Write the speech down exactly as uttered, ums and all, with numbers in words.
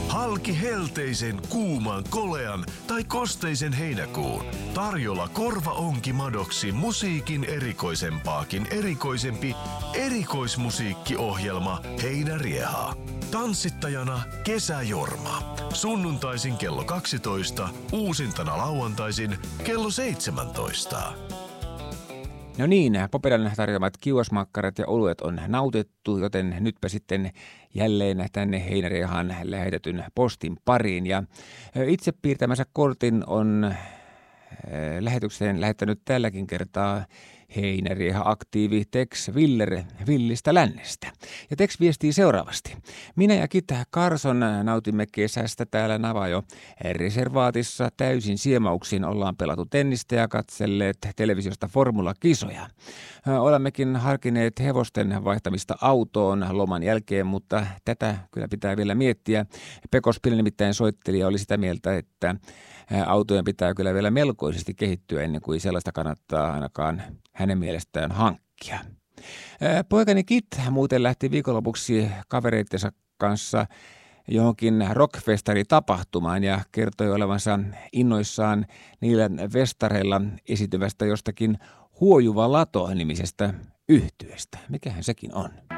Halki helteisen, kuuman, kolean tai kosteisen heinäkuun. Tarjolla korvaonki madoksi musiikin erikoisempaakin erikoisempi erikoismusiikkiohjelma Heinärieha. Tanssittajana Kesäjorma. Sunnuntaisin kello kaksitoista, uusintana lauantaisin kello seitsemäntoista. No niin, Popedan tarjoamat kiuasmakkarat ja oluet on nautittu, joten nytpä sitten jälleen tänne Heinäriehaan lähetetyn postin pariin. Ja itse piirtämänsä kortin on lähetykseen lähettänyt tälläkin kertaa Heinärieha-aktiivi Tex Willer Villistä Lännestä. Ja Tex viestii seuraavasti. Minä ja Kit Carson nautimme kesästä täällä Navajo reservaatissa. Täysin siemauksin ollaan pelattu tennistä ja katselleet televisiosta formulakisoja. Olemmekin harkineet hevosten vaihtamista autoon loman jälkeen, mutta tätä kyllä pitää vielä miettiä. Pekospil nimittäin soitteli ja oli sitä mieltä, että autojen pitää kyllä vielä melkoisesti kehittyä ennen kuin sellaista kannattaa ainakaan hänen mielestään hankkia. Poikani Kit muuten lähti viikonlopuksi kavereittensa kanssa johonkin rockfestari-tapahtumaan ja kertoi olevansa innoissaan niillä festareilla esiintyvästä jostakin Huojuva Lato -nimisestä yhtyeestä. Mikähän sekin on?